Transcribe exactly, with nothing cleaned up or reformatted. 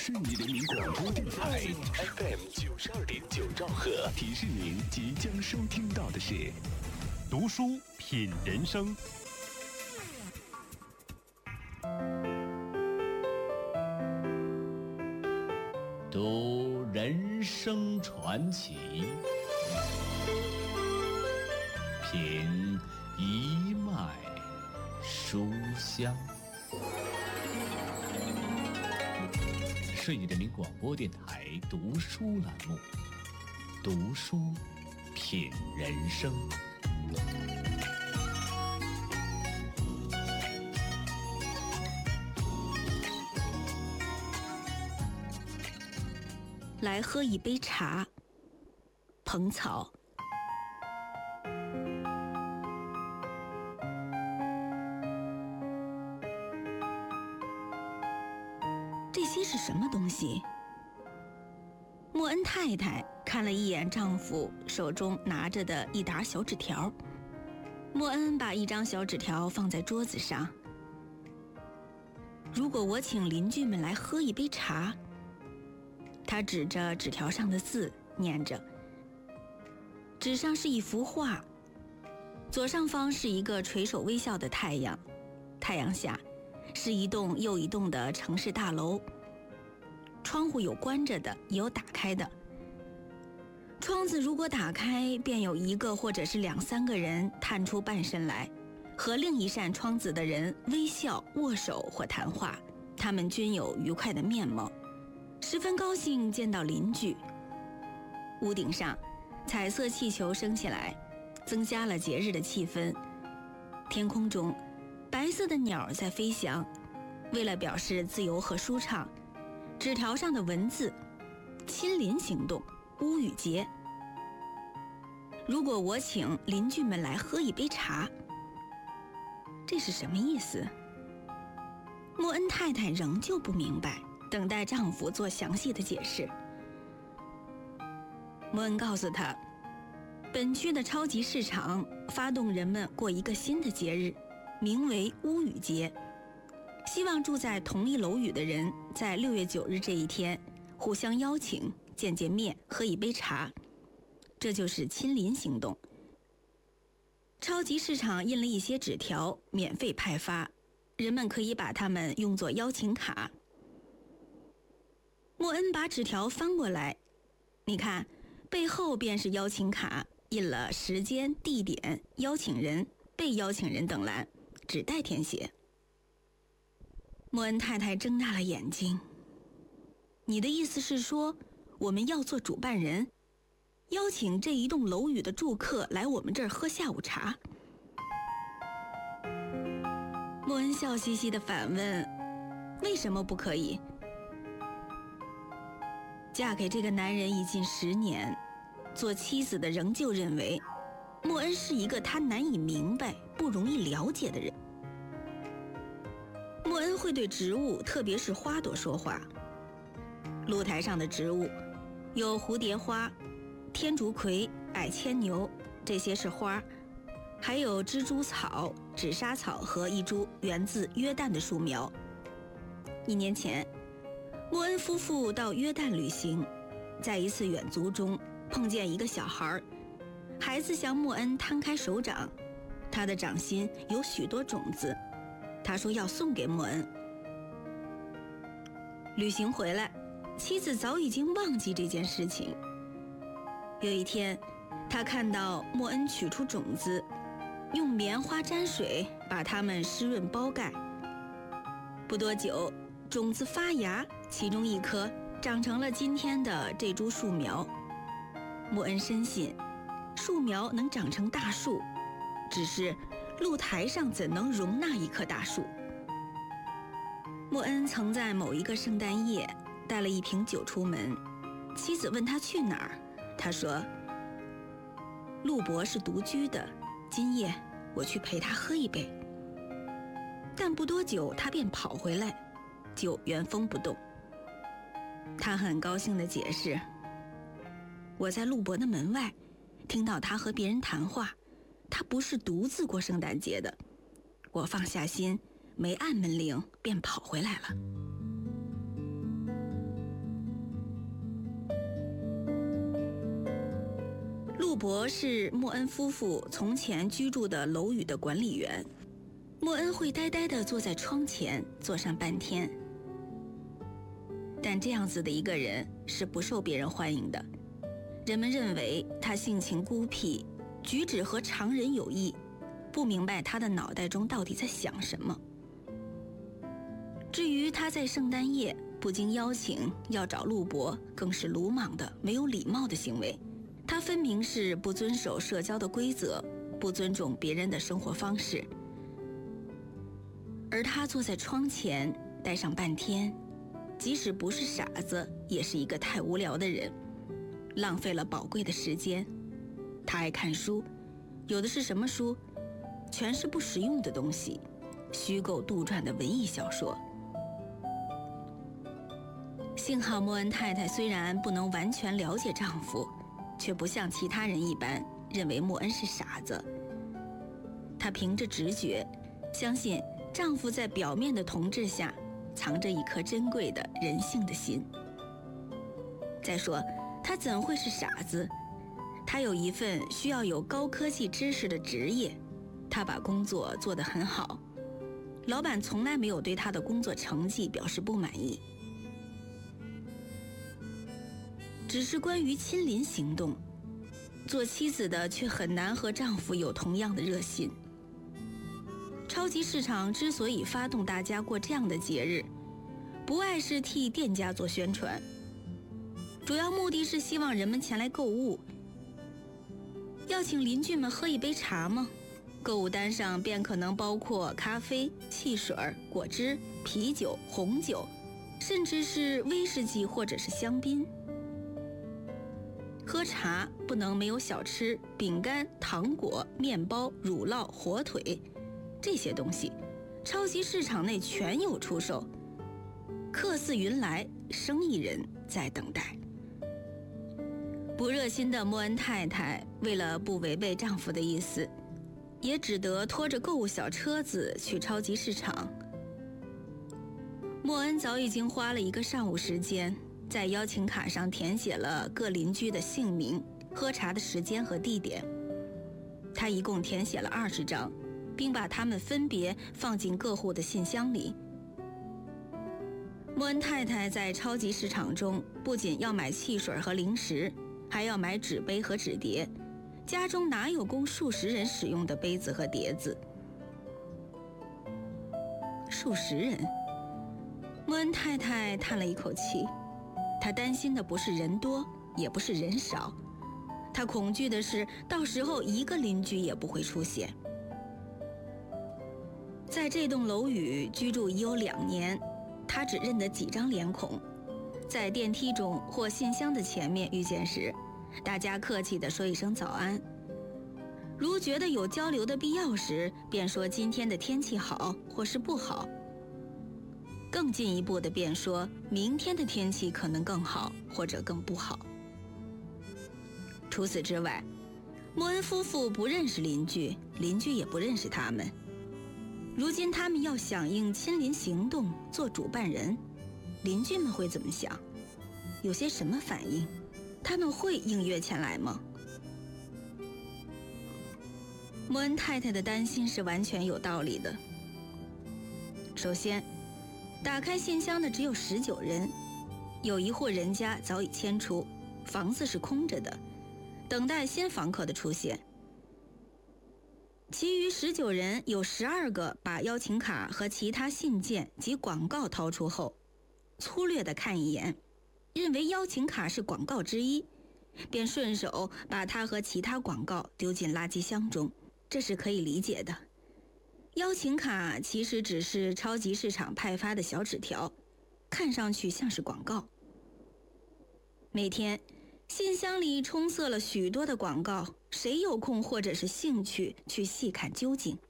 顺义人民广播电台 F M 九十二点九兆赫，提示您即将收听到的是读书品人生。 读人生传奇，品一脉书香。顺义人民广播电台读书栏目，读书品人生。 来喝一杯茶。蓬草。这些是什么东西？莫恩太太看了一眼丈夫手中拿着的一沓小纸条。莫恩把一张小纸条放在桌子上。如果我请邻居们来喝一杯茶，他指着纸条上的字念着。纸上是一幅画，左上方是一个垂手微笑的太阳，太阳下是一栋又一栋的城市大楼，窗户有关着的，也有打开的。窗子如果打开，便有一个或者是两三个人探出半身来，和另一扇窗子的人微笑、握手或谈话，他们均有愉快的面貌，十分高兴见到邻居。屋顶上彩色气球升起来，增加了节日的气氛。天空中白色的鸟在飞翔，为了表示自由和舒畅，纸条上的文字：亲邻行动，乌语节。如果我请邻居们来喝一杯茶，这是什么意思？莫恩太太仍旧不明白，等待丈夫做详细的解释。莫恩告诉他，本区的超级市场发动人们过一个新的节日，名为乌语节，希望住在同一楼宇的人在六月九日这一天互相邀请，见见面，喝一杯茶，这就是亲邻行动。超级市场印了一些纸条，免费派发，人们可以把它们用作邀请卡。莫恩把纸条翻过来，你看，背后便是邀请卡，印了时间、地点、邀请人、被邀请人等栏，只待填写。莫恩太太睁大了眼睛，你的意思是说，我们要做主办人，邀请这一栋楼宇的住客来我们这儿喝下午茶？莫恩笑嘻嘻地反问，为什么不可以？嫁给这个男人已近十年，做妻子的仍旧认为莫恩是一个他难以明白、不容易了解的人。莫恩会对植物，特别是花朵说话。露台上的植物有蝴蝶花、天竺葵、矮牵牛，这些是花，还有蜘蛛草、纸莎草和一株源自约旦的树苗。一年前，莫恩夫妇到约旦旅行，在一次远足中碰见一个小孩，孩子向莫恩摊开手掌，他的掌心有许多种子，他说要送给莫恩。旅行回来，妻子早已经忘记这件事情。有一天，他看到莫恩取出种子，用棉花沾水把它们湿润包盖。不多久，种子发芽，其中一颗长成了今天的这株树苗。莫恩深信，树苗能长成大树，只是露台上怎能容纳一棵大树？莫恩曾在某一个圣诞夜带了一瓶酒出门，妻子问他去哪儿，他说：“陆伯是独居的，今夜我去陪他喝一杯。”但不多久，他便跑回来，酒原封不动。他很高兴地解释：“我在陆伯的门外听到他和别人谈话，他不是独自过圣诞节的。我放下心，没按门铃，便跑回来了。” 伯是莫恩夫妇从前居住的楼宇的管理员。莫恩会呆呆地坐在窗前，坐上半天。但这样子的一个人是不受别人欢迎的，人们认为他性情孤僻，举止和常人有异，不明白他的脑袋中到底在想什么。至于他在圣诞夜不经邀请要找陆伯，更是鲁莽的、没有礼貌的行为。他分明是不遵守社交的规则，不尊重别人的生活方式。而他坐在窗前待上半天，即使不是傻子，也是一个太无聊的人，浪费了宝贵的时间。他爱看书，有的是什么书？全是不实用的东西，虚构杜撰的文艺小说。幸好莫恩太太虽然不能完全了解丈夫，却不像其他人一般认为莫恩是傻子。她凭着直觉，相信丈夫在表面的同志下藏着一颗珍贵的人性的心。再说，他怎会是傻子？他有一份需要有高科技知识的职业，他把工作做得很好，老板从来没有对他的工作成绩表示不满意。只是关于亲临行动，做妻子的却很难和丈夫有同样的热心。超级市场之所以发动大家过这样的节日，不外是替店家做宣传，主要目的是希望人们前来购物。要请邻居们喝一杯茶吗？购物单上便可能包括咖啡、汽水、果汁、啤酒、红酒，甚至是威士忌或者是香槟。喝茶不能没有小吃、饼干、糖果、面包、乳酪、火腿，这些东西超级市场内全有出售。客似云来，生意人在等待。不热心的莫恩太太为了不违背丈夫的意思，也只得拖着购物小车子去超级市场。莫恩早已经花了一个上午时间，在邀请卡上填写了各邻居的姓名、喝茶的时间和地点。他一共填写了二十张，并把它们分别放进各户的信箱里。莫恩太太在超级市场中不仅要买汽水和零食，还要买纸杯和纸碟，家中哪有供数十人使用的杯子和碟子？数十人？莫恩太太叹了一口气，她担心的不是人多，也不是人少，她恐惧的是到时候一个邻居也不会出现。在这栋楼宇居住已有两年，她只认得几张脸孔。在电梯中或信箱的前面遇见时，大家客气地说一声早安，如觉得有交流的必要时，便说今天的天气好或是不好，更进一步的便说明天的天气可能更好或者更不好。除此之外，莫恩夫妇不认识邻居，邻居也不认识他们。如今他们要响应亲临行动，做主办人，邻居们会怎么想？有些什么反应？他们会应约前来吗？莫恩太太的担心是完全有道理的。首先，打开信箱的只有十九人，有一户人家早已迁出，房子是空着的，等待新房客的出现。其余十九人有十二个把邀请卡和其他信件及广告掏出后，粗略地看一眼，认为邀请卡是广告之一，便顺手把它和其他广告丢进垃圾箱中，这是可以理解的。邀请卡其实只是超级市场派发的小纸条，看上去像是广告。每天信箱里充塞了许多的广告，谁有空或者是兴趣去细看究竟？